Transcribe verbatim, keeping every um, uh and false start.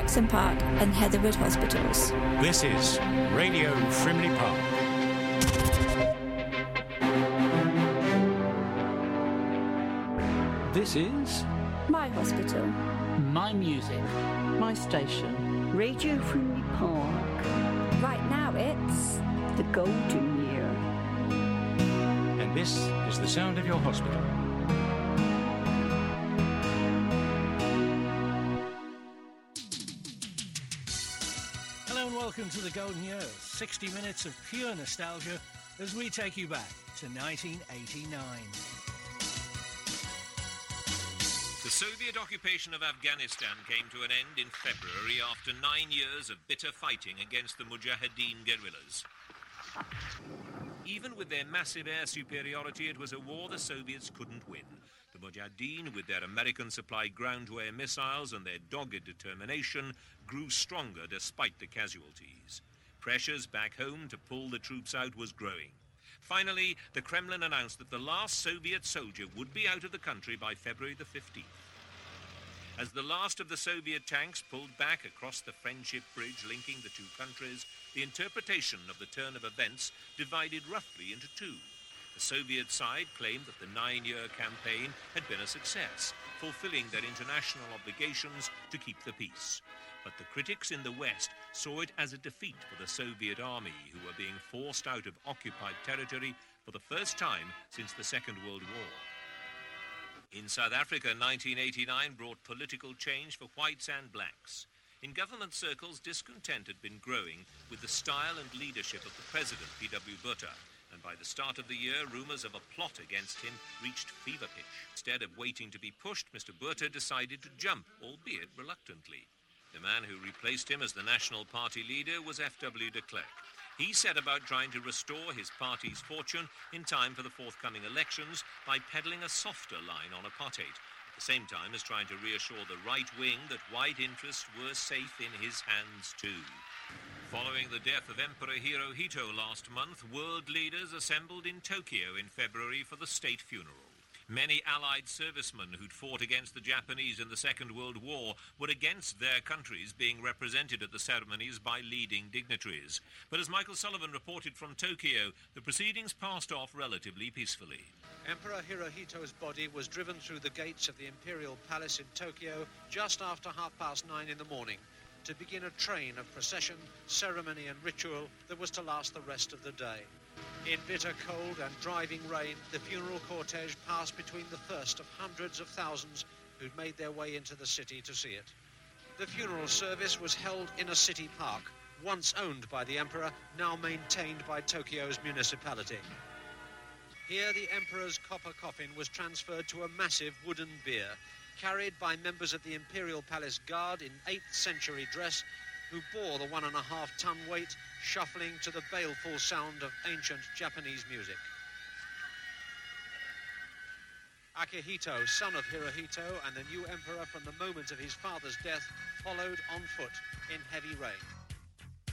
Jackson Park and Heatherwood hospitals. This is Radio Frimley Park. This is My hospital. My music. My station. Radio Frimley Park. Right now it's The Golden Year. And this is the sound of your hospital. Hello and welcome to The Golden Year, sixty minutes of pure nostalgia as we take you back to nineteen eighty-nine. The Soviet occupation of Afghanistan came to an end in February after nine years of bitter fighting against the Mujahideen guerrillas. Even with their massive air superiority, it was a war the Soviets couldn't win. The Mujahideen, with their American-supplied ground-to-air missiles and their dogged determination, grew stronger despite the casualties. Pressures back home to pull the troops out was growing. Finally, the Kremlin announced that the last Soviet soldier would be out of the country by February the fifteenth. As the last of the Soviet tanks pulled back across the Friendship Bridge linking the two countries, the interpretation of the turn of events divided roughly into two. The Soviet side claimed that the nine-year campaign had been a success, fulfilling their international obligations to keep the peace. But the critics in the West saw it as a defeat for the Soviet army, who were being forced out of occupied territory for the first time since the Second World War. In South Africa, nineteen eighty-nine brought political change for whites and blacks. In government circles, discontent had been growing with the style and leadership of the president, P W Botha, and by the start of the year, rumours of a plot against him reached fever pitch. Instead of waiting to be pushed, Mister Botha decided to jump, albeit reluctantly. The man who replaced him as the National Party leader was F W de Klerk. He set about trying to restore his party's fortune in time for the forthcoming elections by peddling a softer line on apartheid, at the same time as trying to reassure the right wing that white interests were safe in his hands too. Following the death of Emperor Hirohito last month, world leaders assembled in Tokyo in February for the state funeral. Many Allied servicemen who'd fought against the Japanese in the Second World War were against their countries being represented at the ceremonies by leading dignitaries. But as Michael Sullivan reported from Tokyo, the proceedings passed off relatively peacefully. Emperor Hirohito's body was driven through the gates of the Imperial Palace in Tokyo just after half past nine in the morning to begin a train of procession, ceremony and ritual that was to last the rest of the day. In bitter cold and driving rain, the funeral cortege passed between the thirst of hundreds of thousands who'd made their way into the city to see it. The funeral service was held in a city park, once owned by the emperor, now maintained by Tokyo's municipality. Here, the emperor's copper coffin was transferred to a massive wooden bier, carried by members of the Imperial Palace Guard in eighth century dress, who bore the one and a half ton weight, shuffling to the baleful sound of ancient Japanese music. Akihito, son of Hirohito and the new emperor from the moment of his father's death, followed on foot in heavy rain.